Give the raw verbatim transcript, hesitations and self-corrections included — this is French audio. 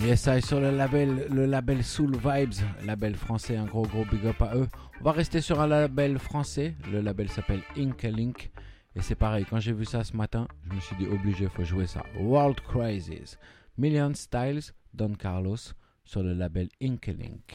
Yes, I sur le label, le label Soul Vibes, label français, un gros gros big up à eux. On va rester sur un label français, le label s'appelle Ink Link. Et c'est pareil, quand j'ai vu ça ce matin, je me suis dit obligé, faut jouer ça. World Crisis, Million Styles, Don Carlos, sur le label Ink Link.